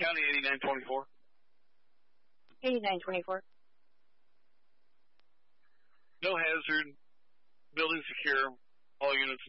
County 8924. 8924. No hazard. Building secure. All units